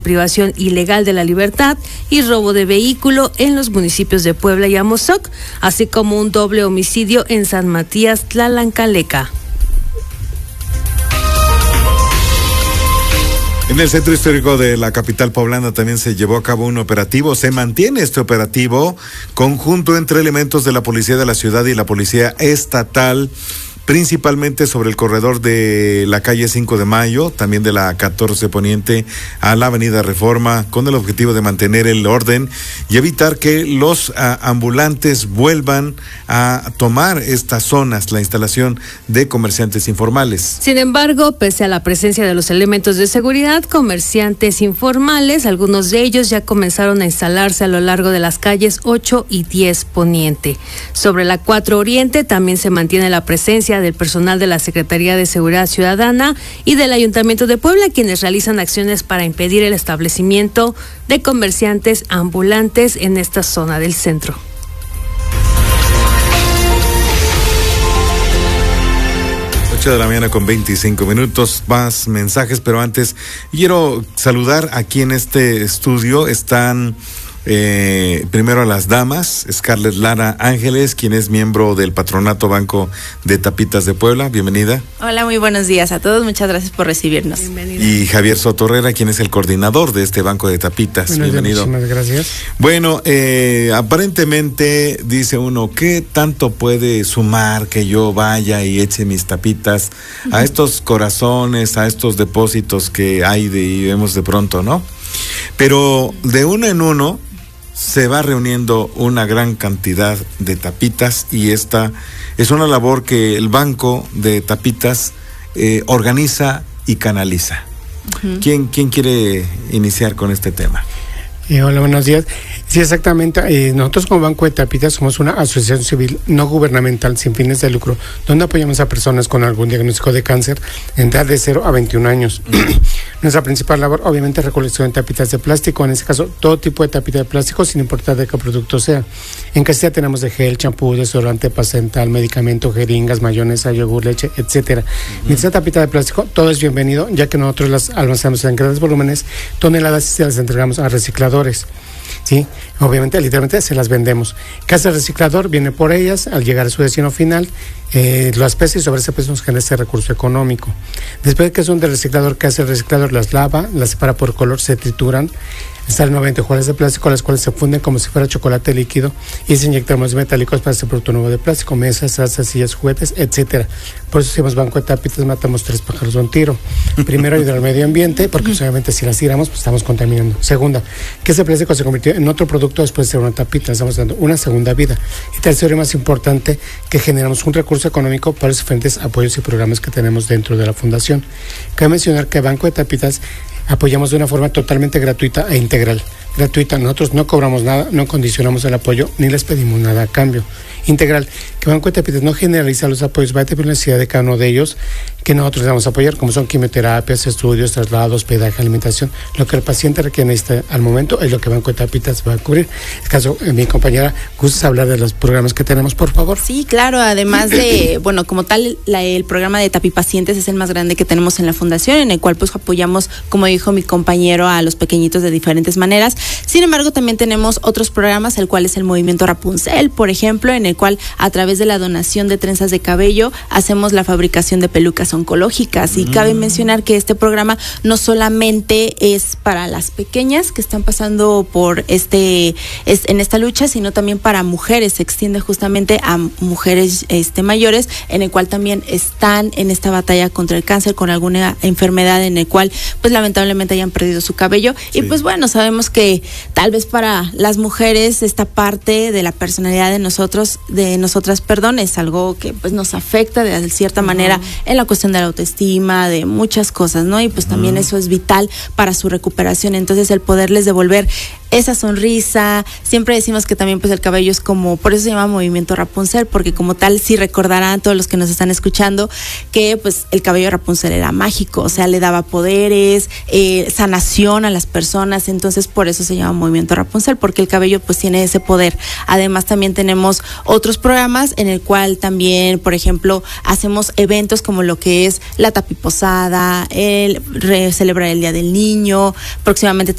privación ilegal de la libertad y robo de vehículo en los municipios de Puebla y Amozoc, así como un doble homicidio en San Matías, Tlalancaleca. En el centro histórico de la capital poblana también se llevó a cabo un operativo. Se mantiene este operativo conjunto entre elementos de la policía de la ciudad y la policía estatal, principalmente sobre el corredor de la calle 5 de Mayo, también de la 14 Poniente a la avenida Reforma, con el objetivo de mantener el orden y evitar que los ambulantes vuelvan a tomar estas zonas, la instalación de comerciantes informales. Sin embargo, pese a la presencia de los elementos de seguridad, comerciantes informales, algunos de ellos ya comenzaron a instalarse a lo largo de las calles 8 y 10 Poniente. Sobre la 4 Oriente también se mantiene la presencia del personal de la Secretaría de Seguridad Ciudadana y del Ayuntamiento de Puebla, quienes realizan acciones para impedir el establecimiento de comerciantes ambulantes en esta zona del centro. De la mañana con 25 minutos, más mensajes, pero antes quiero saludar aquí en este estudio. Están primero a las damas, Scarlett Lara Ángeles, quien es miembro del Patronato Banco de Tapitas de Puebla. Bienvenida. Hola, muy buenos días a todos, muchas gracias por recibirnos. Bienvenida. Y Javier Soto Herrera, quien es el coordinador de este Banco de Tapitas. Bueno, bienvenido. Muchísimas gracias. Bueno, aparentemente dice uno, ¿qué tanto puede sumar que yo vaya y eche mis tapitas a estos corazones, a estos depósitos que hay y vemos de pronto, ¿no? Pero de uno en uno se va reuniendo una gran cantidad de tapitas y esta es una labor que el Banco de Tapitas organiza y canaliza. Uh-huh. ¿Quién quiere iniciar con este tema? Hola, buenos días. Sí, exactamente. Nosotros como Banco de Tapitas somos una asociación civil no gubernamental sin fines de lucro, donde apoyamos a personas con algún diagnóstico de cáncer en edad de 0 a 21 años. Nuestra principal labor, obviamente, es recolección de tapitas de plástico, en este caso, todo tipo de tapita de plástico, sin importar de qué producto sea. En casilla tenemos de gel, champú, desodorante, pasta dental, medicamento, jeringas, mayonesa, yogur, leche, etcétera. Esta tapita de plástico, todo es bienvenido, ya que nosotros las almacenamos en grandes volúmenes, toneladas, y se las entregamos a recicladores. Sí, obviamente, literalmente se las vendemos. Casa del reciclador viene por ellas, al llegar a su destino final, las pesa y sobre ese peso nos genera ese recurso económico. Después de que son del reciclador, ¿qué hace el reciclador? Las lava, las separa por color, se trituran, salen 90 hojuelas de plástico, las cuales se funden como si fuera chocolate líquido y se inyectan más metálicos para hacer producto nuevo de plástico, mesas, tazas, sillas, juguetes, etcétera. Por eso hacemos Banco de Tapitas, matamos 3 pájaros de un tiro. Primero, ayudar al medio ambiente, porque pues, obviamente si las tiramos, pues estamos contaminando. Segunda, que ese plástico se convirtió en otro producto después de ser una tapita, estamos dando una segunda vida. Y tercero y más importante, que generamos un recurso económico para los diferentes apoyos y programas que tenemos dentro de la fundación. Cabe mencionar que Banco de Tapitas apoyamos de una forma totalmente gratuita e integral. Gratuita, nosotros no cobramos nada, no condicionamos el apoyo, ni les pedimos nada a cambio. Integral, que Banco de Tapitas no generaliza los apoyos, va a tener la necesidad de cada uno de ellos que nosotros vamos a apoyar, como son quimioterapias, estudios, traslados, hospedaje, alimentación. Lo que el paciente requiere al momento es lo que Banco de Tapitas va a cubrir. En este caso, mi compañera, ¿gustas hablar de los programas que tenemos, por favor? Sí, claro, además de, bueno, como tal, el programa de Tapipacientes es el más grande que tenemos en la fundación, en el cual pues apoyamos, como dijo mi compañero, a los pequeñitos de diferentes maneras. Sin embargo, también tenemos otros programas, el cual es el Movimiento Rapunzel, por ejemplo, en el cual a través de la donación de trenzas de cabello hacemos la fabricación de pelucas oncológicas. Y cabe mencionar que este programa no solamente es para las pequeñas que están pasando por en esta lucha, sino también para mujeres, se extiende justamente a mujeres mayores, en el cual también están en esta batalla contra el cáncer, con alguna enfermedad en el cual pues lamentablemente hayan perdido su cabello. Sí. Y pues bueno, sabemos que tal vez para las mujeres esta parte de la personalidad de nosotras, es algo que pues nos afecta de cierta manera en la cuestión de la autoestima, de muchas cosas, ¿no? Y pues también eso es vital para su recuperación. Entonces, el poderles devolver esa sonrisa, siempre decimos que también pues el cabello es como, por eso se llama Movimiento Rapunzel, porque como tal, sí recordarán todos los que nos están escuchando que pues el cabello de Rapunzel era mágico, o sea, le daba poderes, sanación a las personas. Entonces por eso se llama Movimiento Rapunzel, porque el cabello pues tiene ese poder. Además también tenemos otros programas en el cual también, por ejemplo, hacemos eventos como lo que es la tapiposada, celebrar el Día del Niño. Próximamente